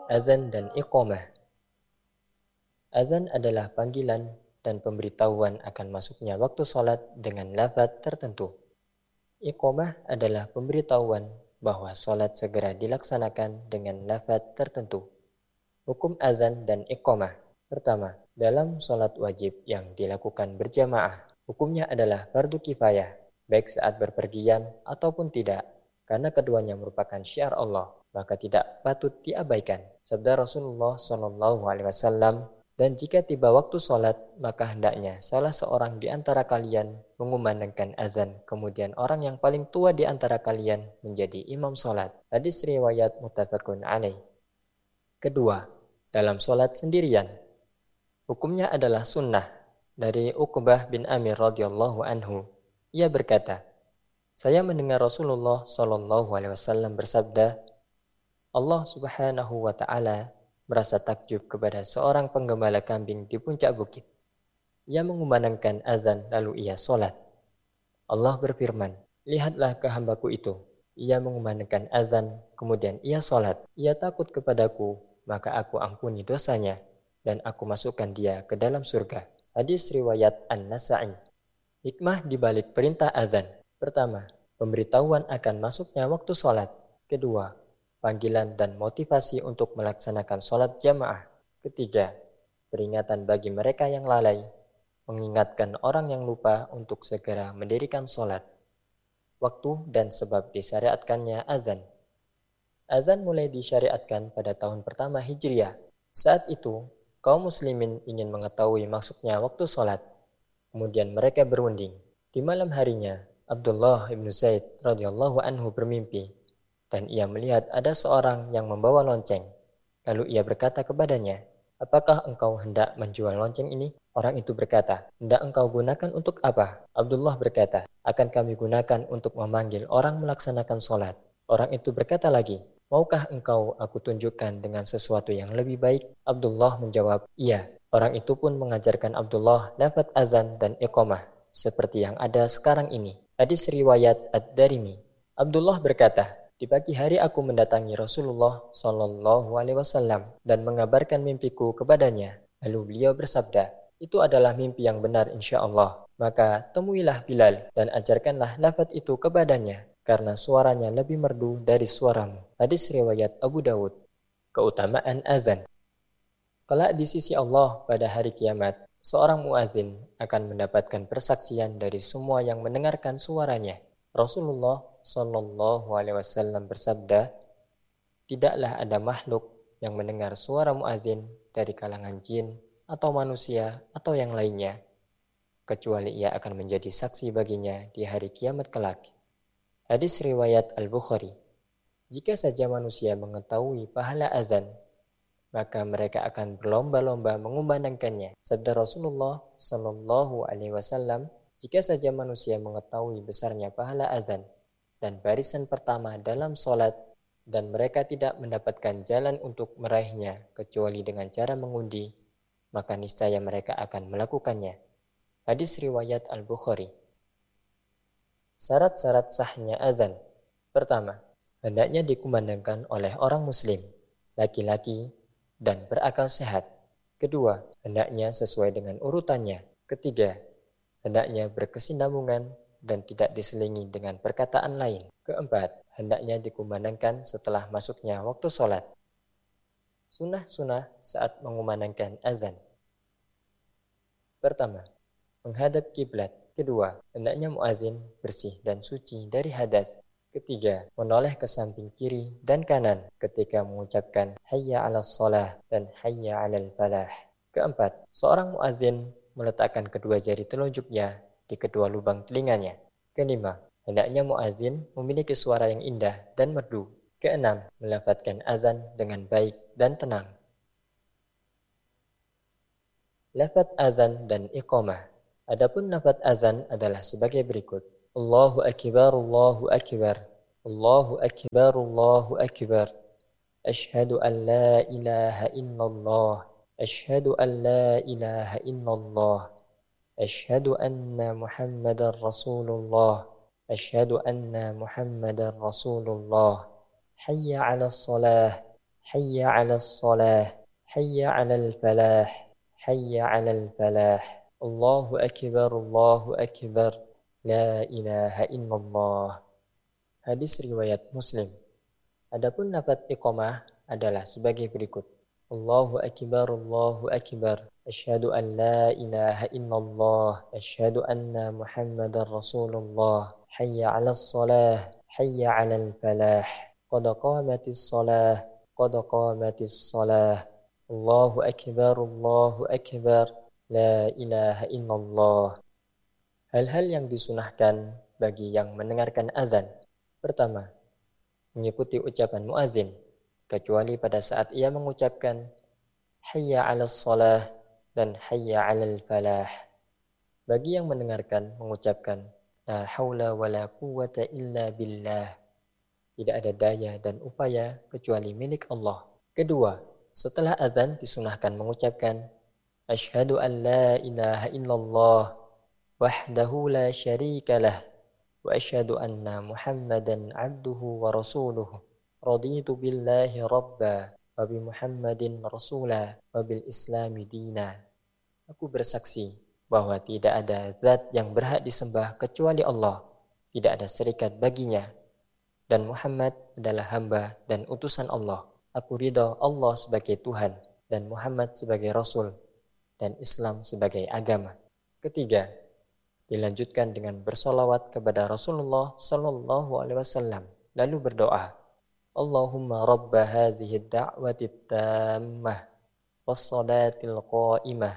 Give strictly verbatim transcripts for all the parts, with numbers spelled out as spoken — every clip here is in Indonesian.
Azan dan iqamah. Azan adalah panggilan dan pemberitahuan akan masuknya waktu sholat dengan lafaz tertentu. Iqamah adalah pemberitahuan bahwa sholat segera dilaksanakan dengan lafaz tertentu. Hukum azan dan iqamah. Pertama, dalam sholat wajib yang dilakukan berjamaah, hukumnya adalah fardu kifayah, baik saat berpergian ataupun tidak, karena keduanya merupakan syiar Allah, maka tidak patut diabaikan. Sabda Rasulullah shallallahu alaihi wasallam, dan jika tiba waktu sholat, maka hendaknya salah seorang di antara kalian mengumandangkan azan, kemudian orang yang paling tua di antara kalian menjadi imam sholat. Hadis riwayat muttafaqun alaih. Kedua, dalam sholat sendirian, hukumnya adalah sunnah. Dari Uqbah bin Amir radhiyallahu anhu, ia berkata, saya mendengar Rasulullah shallallahu alaihi wasallam bersabda, Allah subhanahu wa ta'ala merasa takjub kepada seorang penggembala kambing di puncak bukit. Ia mengumandangkan azan lalu ia sholat. Allah berfirman, lihatlah ke hambaku itu. Ia mengumandangkan azan, kemudian ia sholat. Ia takut kepadaku, maka aku ampuni dosanya, dan aku masukkan dia ke dalam surga. Hadis riwayat An-Nasa'i. Hikmah dibalik perintah azan. Pertama, pemberitahuan akan masuknya waktu sholat. Kedua, panggilan dan motivasi untuk melaksanakan sholat jamaah. Ketiga, peringatan bagi mereka yang lalai, mengingatkan orang yang lupa untuk segera mendirikan sholat. Waktu dan sebab disyariatkannya azan. Azan mulai disyariatkan pada tahun pertama Hijriah. Saat itu, kaum muslimin ingin mengetahui masuknya waktu sholat. Kemudian mereka berunding. Di malam harinya, Abdullah ibn Zaid radhiyallahu anhu bermimpi, dan ia melihat ada seorang yang membawa lonceng. Lalu ia berkata kepadanya, apakah engkau hendak menjual lonceng ini? Orang itu berkata, hendak engkau gunakan untuk apa? Abdullah berkata, akan kami gunakan untuk memanggil orang melaksanakan sholat. Orang itu berkata lagi, maukah engkau aku tunjukkan dengan sesuatu yang lebih baik? Abdullah menjawab, iya. Orang itu pun mengajarkan Abdullah lafaz azan dan iqamah, seperti yang ada sekarang ini. Hadis riwayat Ad-Darimi. Abdullah berkata, di pagi hari aku mendatangi Rasulullah shallallahu alaihi wasallam dan mengabarkan mimpiku kepadanya. Lalu beliau bersabda, itu adalah mimpi yang benar insya Allah. Maka temuilah Bilal dan ajarkanlah lafaz itu kepadanya, karena suaranya lebih merdu dari suaramu. Hadis riwayat Abu Dawud. Keutamaan azan. Kelak di sisi Allah pada hari kiamat, seorang muadzin akan mendapatkan persaksian dari semua yang mendengarkan suaranya. Rasulullah shallallahu alaihi wasallam bersabda, tidaklah ada makhluk yang mendengar suara muadzin dari kalangan jin atau manusia atau yang lainnya, kecuali ia akan menjadi saksi baginya di hari kiamat kelak. Hadis riwayat Al-Bukhari. Jika saja manusia mengetahui pahala azan, maka mereka akan berlomba-lomba mengumandangkannya. Sabda Rasulullah Shallallahu Alaihi Wasallam, jika saja manusia mengetahui besarnya pahala azan dan barisan pertama dalam sholat, dan mereka tidak mendapatkan jalan untuk meraihnya kecuali dengan cara mengundi, maka niscaya mereka akan melakukannya. Hadis riwayat Al-Bukhari. Syarat-syarat sahnya azan. Pertama, hendaknya dikumandangkan oleh orang muslim, laki-laki, dan berakal sehat. Kedua, hendaknya sesuai dengan urutannya. Ketiga, hendaknya berkesinambungan dan tidak diselingi dengan perkataan lain. Keempat, hendaknya dikumandangkan setelah masuknya waktu sholat. Sunnah-sunnah saat mengumandangkan azan. Pertama, menghadap kiblat. Kedua, hendaknya muazin bersih dan suci dari hadas. Ketiga, menoleh ke samping kiri dan kanan ketika mengucapkan hayya 'alas shalah dan hayya 'alal falah. Keempat, seorang muazin meletakkan kedua jari telunjuknya di kedua lubang telinganya. Kelima, hendaknya muazin memiliki suara yang indah dan merdu. Keenam, melafadzkan azan dengan baik dan tenang. Lafaz azan dan iqamah. Adapun lafaz azan adalah sebagai berikut. Allahu akbar, Allahu akbar, Allahu akbar, Allahu akbar. Ashhadu an la ilaha illallah, Ashhadu an la ilaha illallah, Ashhadu anna Muhammadar Rasulullah, Ashhadu anna Muhammadar Rasulullah. Hayya 'alas shalah, hayya 'alas shalah, hayya 'alal falah, hayya 'alal falah. Allahu akbar, Allahu akbar, la ilaha illallah. Hadis riwayat Muslim. Adapun lafaz iqamah adalah sebagai berikut. Allahu akbar, Allahu akbar. Asyhadu an la ilaha illallah. Asyhadu anna Muhammadar Rasulullah. Hayya 'alas shalah, hayya 'alal falah. Qad qamatis shalah, qad qamatis shalah. Allahu akbar, Allahu akbar. La ilaha illallah. Hal-hal yang disunahkan bagi yang mendengarkan azan. Pertama, mengikuti ucapan muazin, kecuali pada saat ia mengucapkan hayya 'alas shalah dan hayya 'alal falah. Bagi yang mendengarkan mengucapkan la haula wala quwwata illa billah. Tidak ada daya dan upaya kecuali milik Allah. Kedua, setelah azan disunahkan mengucapkan asyhadu an la ilaha illallah wahdahu la syarikalah wa asyhadu anna Muhammadan abduhu wa rasuluhu. Raditu billahi rabba wa bi Muhammadin rasula wa bil islami dina. Aku bersaksi bahwa tidak ada zat yang berhak disembah kecuali Allah, tidak ada serikat baginya, dan Muhammad adalah hamba dan utusan Allah. Aku ridha Allah sebagai Tuhan dan Muhammad sebagai Rasul dan Islam sebagai agama. Ketiga, dilanjutkan dengan bersolawat kepada Rasulullah Sallallahu Alaihi Wasallam, lalu berdoa, Allahumma rabba hadhihi da'wati tammah wassalatil qa'imah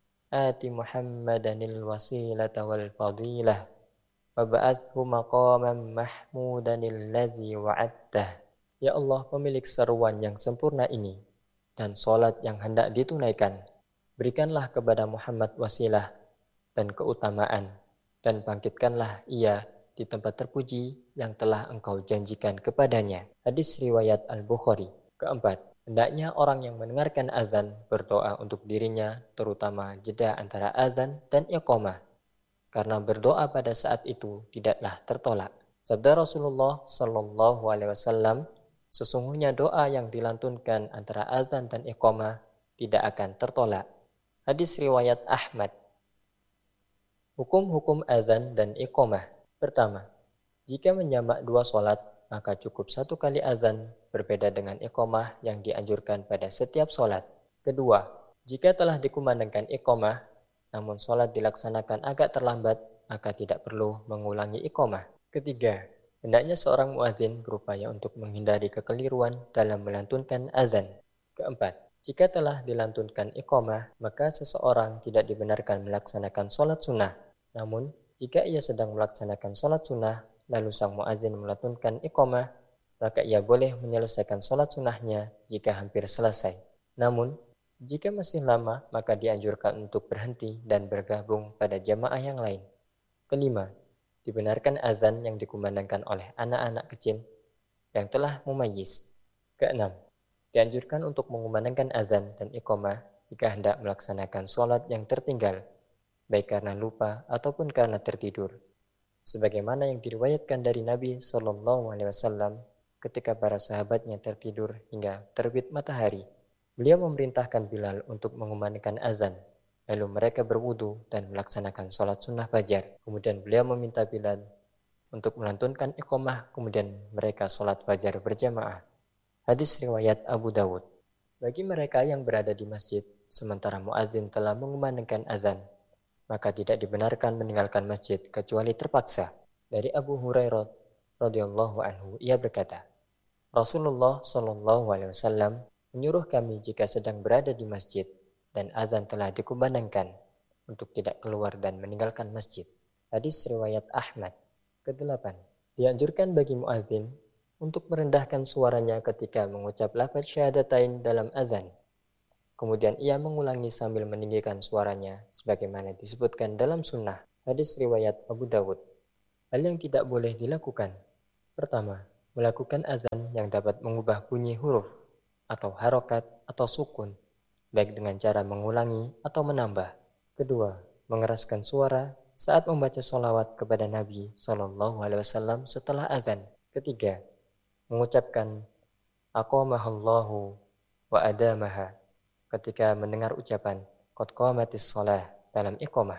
ati Muhammadanil wasilata wal fadilah wa ba'athu maqaman mahmudanil ladzi wa'adtah. Ya Allah, pemilik seruan yang sempurna ini dan salat yang hendak ditunaikan, berikanlah kepada Muhammad wasilah dan keutamaan, dan bangkitkanlah ia di tempat terpuji yang telah engkau janjikan kepadanya. Hadis riwayat Al-Bukhari. Keempat, hendaknya orang yang mendengarkan azan berdoa untuk dirinya, terutama jeda antara azan dan iqamah, karena berdoa pada saat itu tidaklah tertolak. Sabda Rasulullah Sallallahu Alaihi Wasallam, sesungguhnya doa yang dilantunkan antara azan dan iqamah tidak akan tertolak. Hadis riwayat Ahmad. Hukum-hukum azan dan iqamah. Pertama, jika menjamak dua sholat, maka cukup satu kali azan, berbeda dengan iqamah yang dianjurkan pada setiap sholat. Kedua, jika telah dikumandangkan iqamah, namun sholat dilaksanakan agak terlambat, maka tidak perlu mengulangi iqamah. Ketiga, hendaknya seorang muadzin berupaya untuk menghindari kekeliruan dalam melantunkan azan. Keempat, jika telah dilantunkan iqamah, maka seseorang tidak dibenarkan melaksanakan sholat sunnah. Namun, jika ia sedang melaksanakan sholat sunnah, lalu sang muazin melantunkan iqamah, maka ia boleh menyelesaikan sholat sunnahnya jika hampir selesai. Namun, jika masih lama, maka dianjurkan untuk berhenti dan bergabung pada jamaah yang lain. Kelima, dibenarkan azan yang dikumandangkan oleh anak-anak kecil yang telah mumayyiz. Keenam, dianjurkan untuk mengumandangkan azan dan iqamah jika hendak melaksanakan sholat yang tertinggal, baik karena lupa ataupun karena tertidur. Sebagaimana yang diriwayatkan dari Nabi Sallallahu Alaihi Wasallam ketika para sahabatnya tertidur hingga terbit matahari. Beliau memerintahkan Bilal untuk mengumandangkan azan, lalu mereka berwudu dan melaksanakan sholat sunnah fajar. Kemudian beliau meminta Bilal untuk melantunkan iqamah, kemudian mereka sholat fajar berjamaah. Hadis riwayat Abu Dawud. Bagi mereka yang berada di masjid sementara muazin telah mengumandangkan azan, maka tidak dibenarkan meninggalkan masjid kecuali terpaksa. Dari Abu Hurairah radhiyallahu anhu, ia berkata, Rasulullah Shallallahu Alaihi Wasallam menyuruh kami jika sedang berada di masjid dan azan telah dikumandangkan untuk tidak keluar dan meninggalkan masjid. Hadis riwayat Ahmad. Kedelapan, dianjurkan bagi muadzin untuk merendahkan suaranya ketika mengucap lafaz syahadatain dalam azan. Kemudian ia mengulangi sambil meninggikan suaranya sebagaimana disebutkan dalam sunnah. Hadis riwayat Abu Dawud. Hal yang tidak boleh dilakukan. Pertama, melakukan azan yang dapat mengubah bunyi huruf atau harokat atau sukun, baik dengan cara mengulangi atau menambah. Kedua, mengeraskan suara saat membaca sholawat kepada Nabi Sallallahu Alaihi Wasallam setelah azan. Ketiga, mengucapkan aqamahallahu wa adamaha, ketika mendengar ucapan qad qamatis shalah dalam iqamah.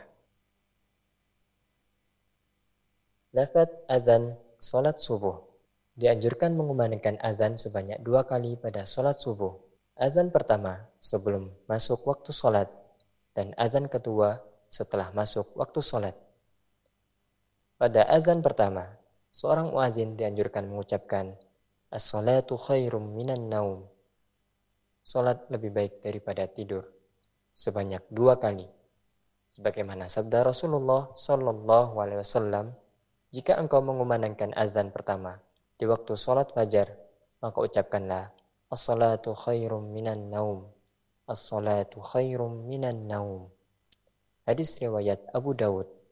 Lafaz azan salat subuh. Dianjurkan mengumandangkan azan sebanyak dua kali pada salat subuh. Azan pertama sebelum masuk waktu salat dan azan kedua setelah masuk waktu salat. Pada azan pertama, seorang muazin dianjurkan mengucapkan as-salatu khairum minan naum. Salat lebih baik daripada tidur sebanyak dua kali. Sebagaimana sabda Rasulullah Shallallahu Alaihi Wasallam, jika engkau mengumandangkan azan pertama di waktu sholat fajar, maka ucapkanlah as-salatu khairum minan naum. As-salatu khairum minan naum. Hadis riwayat Abu Dawud